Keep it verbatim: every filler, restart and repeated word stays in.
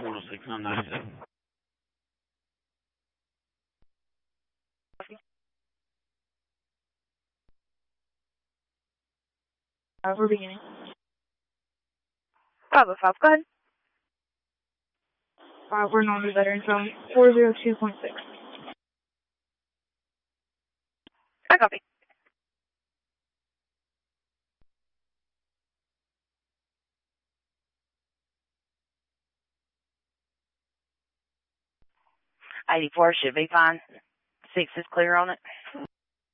four oh six nine nine seven. Uh, we're beginning. Bravo five, go ahead. Uh, we're non-veteran from four oh two point six. I copy. eighty-four should be fine. Six is clear on it.